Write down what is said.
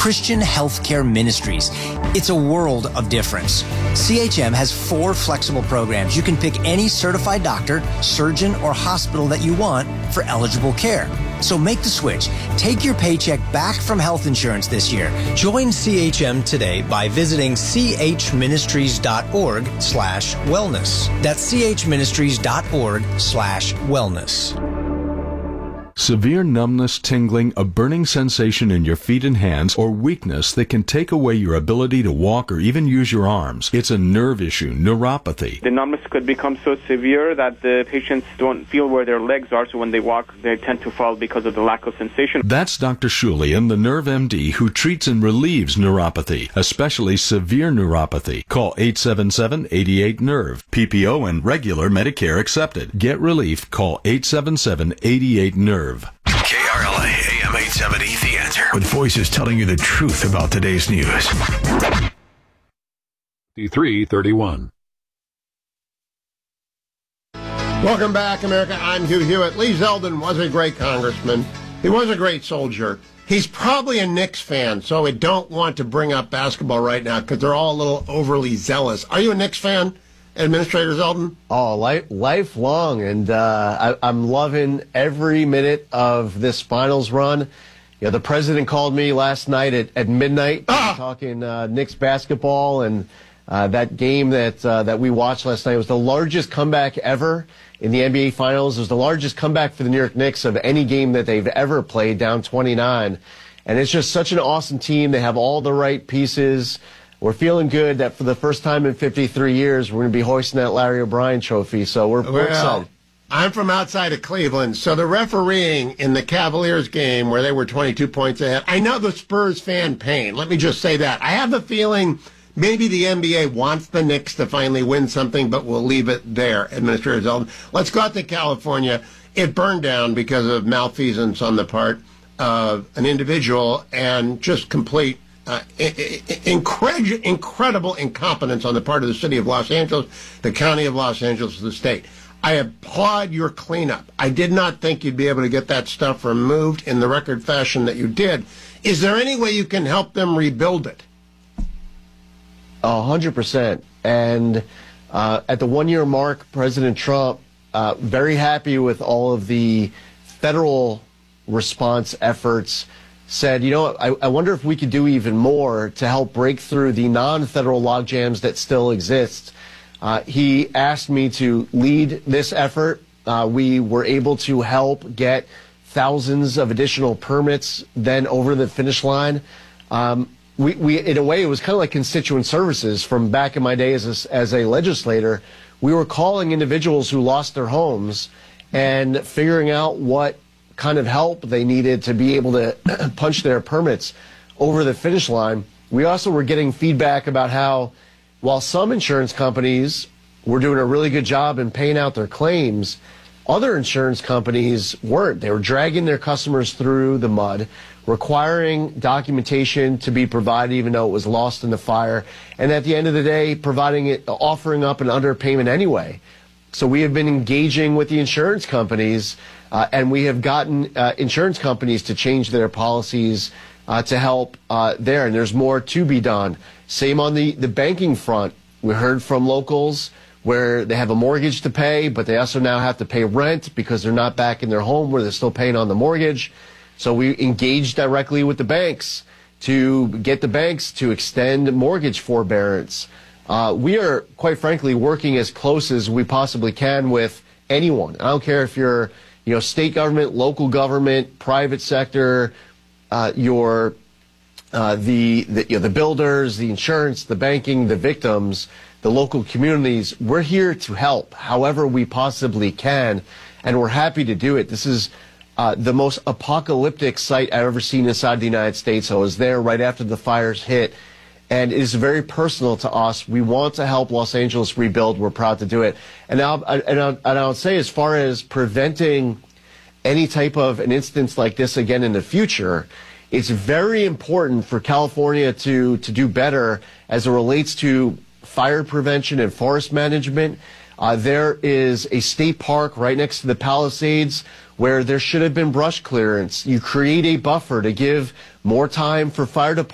Christian Healthcare Ministries. It's a world of difference. CHM has 4 flexible programs. You can pick any certified doctor, surgeon, or hospital that you want for eligible care. So make the switch. Take your paycheck back from health insurance this year. Join CHM today by visiting chministries.org/wellness. That's chministries.org/wellness. Severe numbness, tingling, a burning sensation in your feet and hands, or weakness that can take away your ability to walk or even use your arms. It's a nerve issue, neuropathy. The numbness could become so severe that the patients don't feel where their legs are, so when they walk, they tend to fall because of the lack of sensation. That's Dr. Shulian, the Nerve MD, who treats and relieves neuropathy, especially severe neuropathy. Call 877-88-NERVE. PPO and regular Medicare accepted. Get relief. Call 877-88-NERVE. KRLA AM 870, The Answer. With voices telling you the truth about today's news. 331. Welcome back, America. I'm Hugh Hewitt. Lee Zeldin was a great congressman. He was a great soldier. He's probably a Knicks fan, so I don't want to bring up basketball right now because they're all a little overly zealous. Are you a Knicks fan, Administrator Zeldin? Oh, lifelong, and I'm loving every minute of this finals run. You know, the president called me last night at midnight talking Knicks basketball, and that game that we watched last night was the largest comeback ever in the NBA Finals. It was the largest comeback for the New York Knicks of any game that they've ever played, down 29. And it's just such an awesome team. They have all the right pieces. We're feeling good that for the first time in 53 years, we're going to be hoisting that Larry O'Brien trophy. So we're excited. I'm from outside of Cleveland, so the refereeing in the Cavaliers game where they were 22 points ahead, I know the Spurs fan pain. Let me just say that. I have a feeling maybe the NBA wants the Knicks to finally win something, but we'll leave it there, Administrator Zeldin. Let's go out to California. It burned down because of malfeasance on the part of an individual and just complete incredible incompetence on the part of the city of Los Angeles, the county of Los Angeles, the state. I applaud your cleanup. I did not think you'd be able to get that stuff removed in the record fashion that you did. Is there any way you can help them rebuild it? 100%. And at the 1-year mark, President Trump, very happy with all of the federal response efforts, said, you know, I wonder if we could do even more to help break through the non-federal logjams that still exist. He asked me to lead this effort. We were able to help get thousands of additional permits then over the finish line. We in a way, it was kind of like constituent services from back in my day as a legislator. We were calling individuals who lost their homes and figuring out what kind of help they needed to be able to punch their permits over the finish line. We also were getting feedback about how, while some insurance companies were doing a really good job in paying out their claims, other insurance companies weren't. They were dragging their customers through the mud, requiring documentation to be provided even though it was lost in the fire, and at the end of the day, offering up an underpayment anyway. So we have been engaging with the insurance companies, and we have gotten insurance companies to change their policies to help there, and there's more to be done. Same on the banking front. We heard from locals where they have a mortgage to pay, but they also now have to pay rent because they're not back in their home where they're still paying on the mortgage. So we engaged directly with the banks to get the banks to extend mortgage forbearance. We are, quite frankly, working as close as we possibly can with anyone. I don't care if you're, state government, local government, private sector, the builders, the insurance, the banking, the victims, the local communities. We're here to help however we possibly can, and we're happy to do it. This is the most apocalyptic sight I've ever seen inside the United States. I was there right after the fires hit, and it is very personal to us. We want to help Los Angeles rebuild. We're proud to do it. And I would say, as far as preventing any type of an instance like this again in the future, it's very important for California to do better as it relates to fire prevention and forest management. There is a state park right next to the Palisades where there should have been brush clearance. You create a buffer to give more time for fire departments